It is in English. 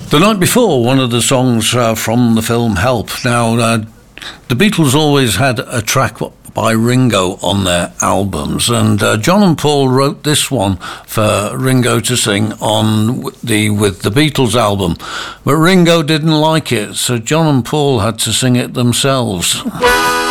The Night Before, one of the songs from the film Help. Now, the Beatles always had a track by Ringo on their albums, and John and Paul wrote this one for Ringo to sing on with the Beatles album, but Ringo didn't like it, so John and Paul had to sing it themselves.